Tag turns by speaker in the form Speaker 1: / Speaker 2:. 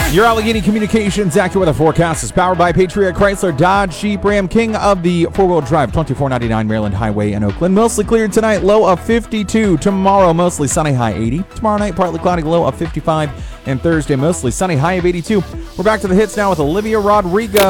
Speaker 1: Your Allegheny Communications AccuWeather weather forecast is powered by Patriot Chrysler Dodge Jeep Ram, king of the four-wheel drive, 2499 Maryland Highway in Oakland. Mostly cleared tonight, low of 52. Tomorrow, mostly sunny, high 80. Tomorrow night, partly cloudy, low of 55. And Thursday, mostly sunny, high of 82. We're back to the hits now with Olivia Rodrigo.